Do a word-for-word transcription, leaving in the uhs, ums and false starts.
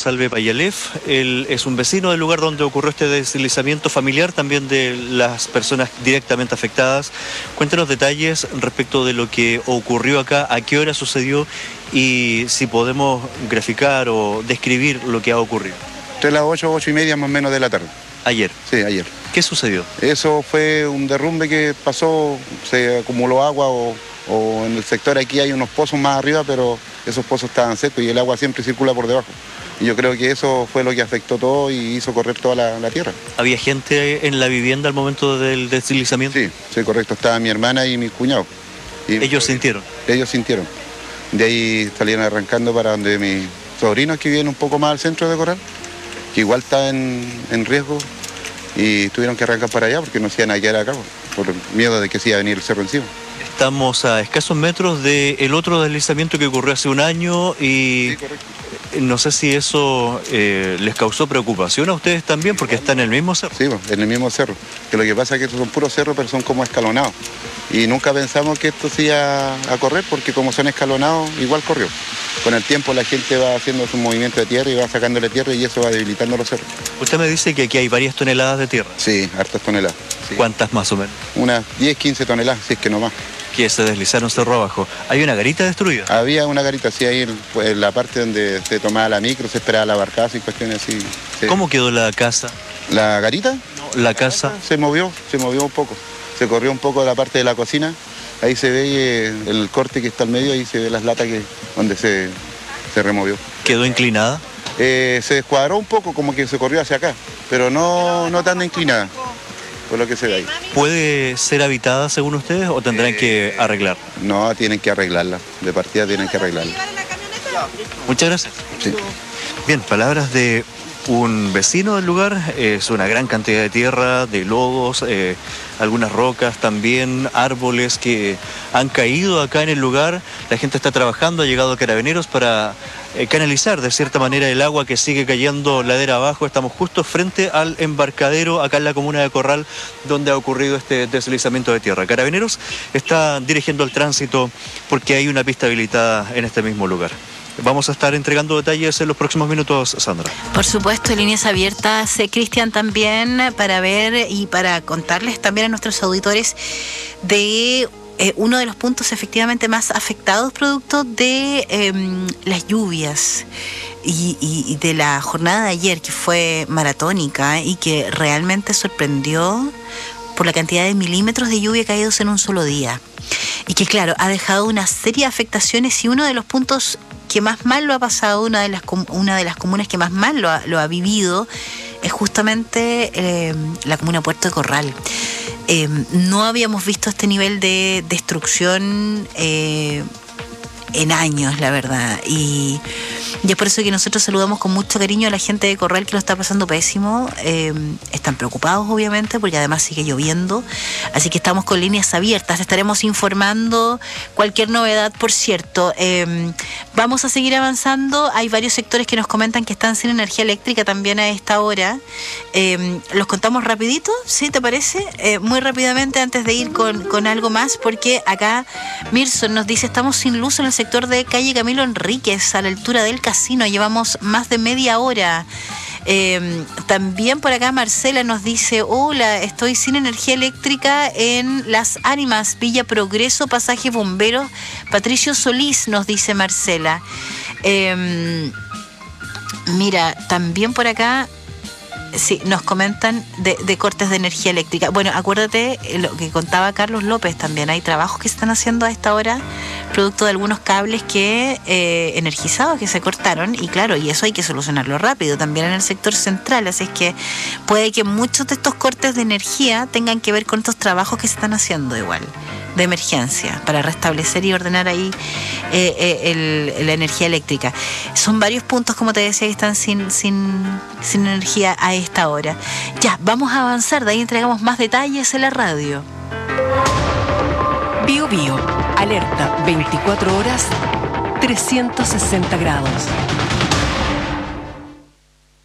Monsalve Payalef. Él es un vecino del lugar donde ocurrió este deslizamiento, familiar también de las personas directamente afectadas. Cuéntenos detalles respecto de lo que ocurrió acá, a qué hora sucedió y si podemos graficar o describir lo que ha ocurrido. Entre las ocho, ocho y media más o menos de la tarde. Ayer. Sí, ayer. ¿Qué sucedió? Eso fue un derrumbe que pasó, se acumuló agua o, o en el sector aquí hay unos pozos más arriba, pero esos pozos estaban secos y el agua siempre circula por debajo. Y yo creo que eso fue lo que afectó todo y hizo correr toda la, la tierra. ¿Había gente en la vivienda al momento del deslizamiento? Sí, sí, correcto. Estaba mi hermana y mi cuñado. Y ¿Ellos sintieron? Ellos sintieron. De ahí salieron arrancando para donde mis sobrinos que viven un poco más al centro de Corral, que igual está en, en riesgo, y tuvieron que arrancar para allá porque no se iban a quedar acá por miedo de que se iba a venir el cerro encima. Estamos a escasos metros del otro deslizamiento que ocurrió hace un año y Sí, correcto. no sé si eso eh, les causó preocupación a ustedes también porque están en el mismo cerro. Sí, en el mismo cerro. Que lo que pasa es que estos son puros cerros, pero son como escalonados. Y nunca pensamos que esto se iba a correr porque como son escalonados, igual corrió. Con el tiempo la gente va haciendo su movimiento de tierra y va sacándole tierra y eso va debilitando los cerros. Usted me dice que aquí hay varias toneladas de tierra. Sí, hartas toneladas. Sí. ¿Cuántas más o menos? Unas diez, quince toneladas, si es que no más. Que se deslizaron cerro abajo. ¿Hay una garita destruida? Había una garita así ahí en, en la parte donde se tomaba la micro, se esperaba la barcaza y cuestiones así. Sí. ¿Cómo quedó la casa? ¿La garita? No, la casa. Se movió, se movió un poco. Se corrió un poco de la parte de la cocina. Ahí se ve eh, el corte que está al medio, ahí se ve las latas que, donde se, se removió. ¿Quedó inclinada? Eh, se descuadró un poco, como que se corrió hacia acá, pero no, no tan inclinada, por lo que se ve ahí. ¿Puede ser habitada según ustedes o tendrán que arreglar? No, tienen que arreglarla, de partida tienen que arreglarla. Muchas gracias. Sí. Bien, palabras de un vecino del lugar. Es una gran cantidad de tierra, de lodos, eh, algunas rocas también, árboles que han caído acá en el lugar. La gente está trabajando, ha llegado Carabineros para eh, canalizar de cierta manera el agua que sigue cayendo ladera abajo. Estamos justo frente al embarcadero acá en la comuna de Corral donde ha ocurrido este deslizamiento de tierra. Carabineros está dirigiendo el tránsito porque hay una pista habilitada en este mismo lugar. Vamos a estar entregando detalles en los próximos minutos, Sandra. Por supuesto, líneas abiertas, eh, Cristian, también para ver y para contarles también a nuestros auditores de eh, uno de los puntos efectivamente más afectados producto de eh, las lluvias y, y, y de la jornada de ayer, que fue maratónica y que realmente sorprendió por la cantidad de milímetros de lluvia caídos en un solo día. Y que, claro, ha dejado una serie de afectaciones y uno de los puntos que más mal lo ha pasado, una de las, una de las comunas que más mal lo ha, lo ha vivido, es justamente eh, la comuna Puerto de Corral. Eh, no habíamos visto este nivel de destrucción eh, en años, la verdad. Y, y es por eso que nosotros saludamos con mucho cariño a la gente de Corral que lo está pasando pésimo. Eh, están preocupados, obviamente, porque además sigue lloviendo. Así que estamos con líneas abiertas. Estaremos informando cualquier novedad, por cierto. Eh, vamos a seguir avanzando. Hay varios sectores que nos comentan que están sin energía eléctrica también a esta hora. Eh, ¿Los contamos rapidito? ¿Sí, te parece? Eh, muy rápidamente antes de ir con, con algo más, porque acá Mirson nos dice: estamos sin luz en el sector de calle Camilo Enríquez, a la altura del casino. Llevamos más de media hora. Eh, también por acá Marcela nos dice: hola, estoy sin energía eléctrica en Las Ánimas, Villa Progreso, pasaje Bomberos Patricio Solís, nos dice Marcela. Eh, mira, también por acá sí, nos comentan de, de cortes de energía eléctrica. Bueno, acuérdate lo que contaba Carlos López también. Hay trabajos que se están haciendo a esta hora, producto de algunos cables que eh, energizados que se cortaron. Y claro, y eso hay que solucionarlo rápido también en el sector central. Así es que puede que muchos de estos cortes de energía tengan que ver con estos trabajos que se están haciendo igual, de emergencia, para restablecer y ordenar ahí eh, eh, el, la energía eléctrica. Son varios puntos, como te decía, que están sin, sin, sin energía a esta hora. Ya, vamos a avanzar, de ahí entregamos más detalles en la radio. Bio Bio, alerta veinticuatro horas, trescientos sesenta grados.